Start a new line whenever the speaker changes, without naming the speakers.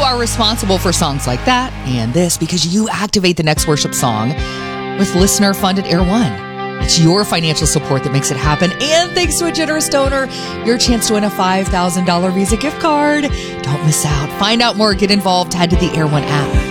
are responsible for songs like that and this because you activate the next worship song with listener-funded Air One. It's your financial support that makes it happen. And thanks to a generous donor, your chance to win a $5,000 Visa gift card. Don't miss out. Find out more. Get involved. Head to the Air One app.